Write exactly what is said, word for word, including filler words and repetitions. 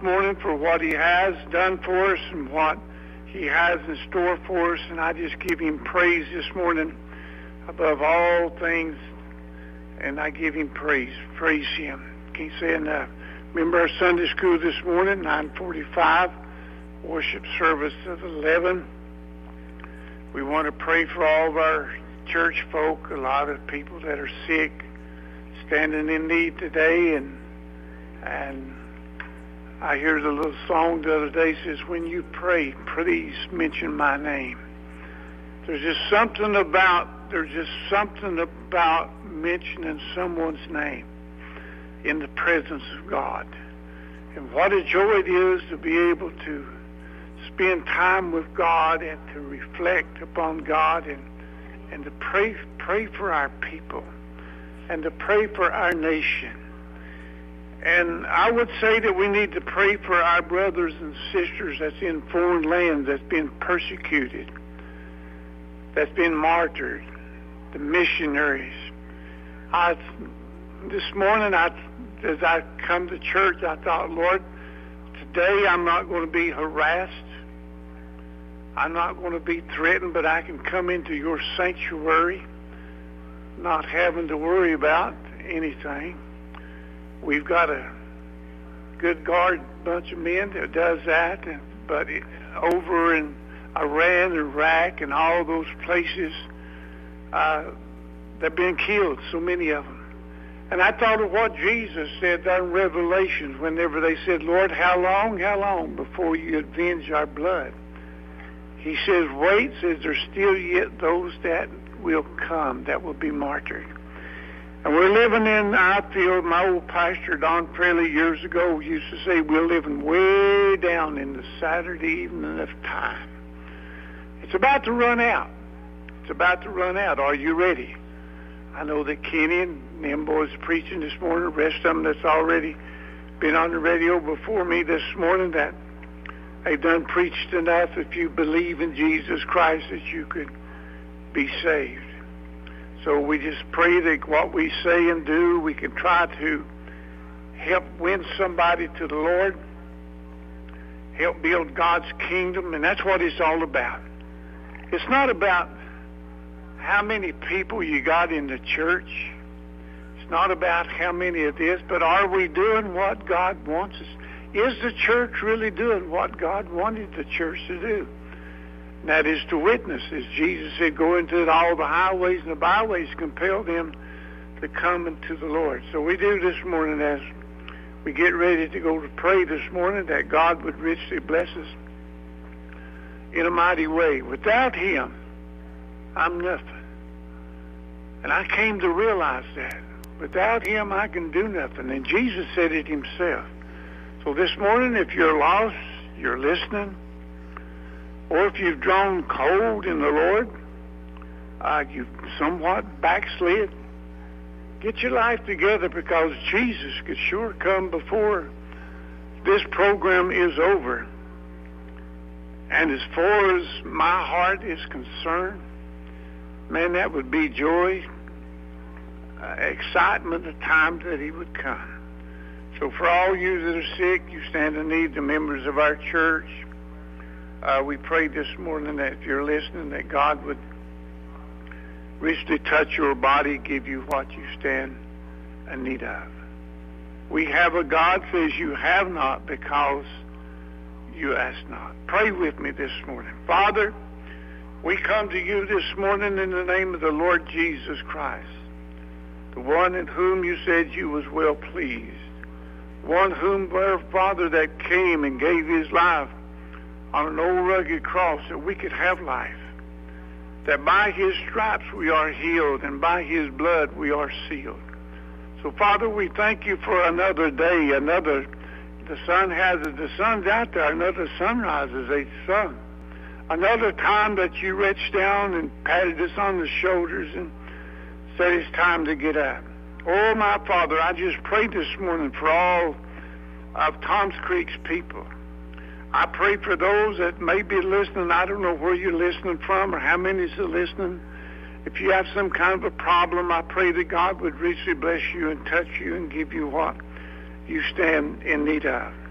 morning for what he has done for us and what he has in store for us, and I just give him praise this morning above all things, and I give him praise. Praise him. Can't say enough. Remember our Sunday school this morning, nine forty-five, worship service of eleven. We want to pray for all of our church folk, a lot of people that are sick, standing in need today, and and I heard a little song the other day says, when you pray, please mention my name. There's just something about, there's just something about mentioning someone's name in the presence of God. And what a joy it is to be able to spend time with God and to reflect upon God and, and to pray, pray for our people and to pray for our nation. And I would say that we need to pray for our brothers and sisters that's in foreign lands, that's been persecuted, that's been martyred, the missionaries. I, this morning, I, as I come to church, I thought, Lord, today I'm not going to be harassed. I'm not going to be threatened, but I can come into your sanctuary not having to worry about anything. We've got a good guard bunch of men that does that, and, but it, over in Iran, Iraq, and all those places, uh, they've been killed, so many of them. And I thought of what Jesus said there in Revelations whenever they said, Lord, how long, how long before you avenge our blood? He says, wait, says there's still yet those that will come, that will be martyred. And we're living in, I feel, my old pastor, Don Fraley, years ago, used to say, we're living way down in the Saturday evening of time. It's about to run out. It's about to run out. Are you ready? I know that Kenny and them boys preaching this morning, the rest of them that's already been on the radio before me this morning, that they've done preached enough. If you believe in Jesus Christ, that you could be saved. So we just pray that what we say and do, we can try to help win somebody to the Lord, help build God's kingdom, and that's what it's all about. It's not about how many people you got in the church. It's not about how many of this, but are we doing what God wants us? Is the church really doing what God wanted the church to do? And that is to witness. As Jesus said, go into all the highways and the byways, compel them to come into the Lord. So we do this morning as we get ready to go to pray this morning, that God would richly bless us in a mighty way. Without him, I'm nothing. And I came to realize that. Without him, I can do nothing. And Jesus said it himself. So this morning, if you're lost, you're listening, or if you've drawn cold in the Lord, uh, you've somewhat backslid, get your life together, because Jesus could sure come before this program is over. And as far as my heart is concerned, man, that would be joy, uh, excitement, the time that he would come. So for all you that are sick, you stand in need, the members of our church, uh, we pray this morning that if you're listening, that God would richly touch your body, give you what you stand in need of. We have a God says you have not because you ask not. Pray with me this morning. Father, we come to you this morning in the name of the Lord Jesus Christ, the one in whom you said you was well pleased, one whom, Father, that came and gave his life on an old rugged cross that we could have life, that by his stripes we are healed and by his blood we are sealed. So, Father, we thank you for another day, another, the sun has it, the sun's out there, another sunrise, as they sung. Another time that you reached down and patted us on the shoulders and said it's time to get up. Oh, my Father, I just pray this morning for all of Tom's Creek's people. I pray for those that may be listening. I don't know where you're listening from or how many's are listening. If you have some kind of a problem, I pray that God would richly bless you and touch you and give you what you stand in need of.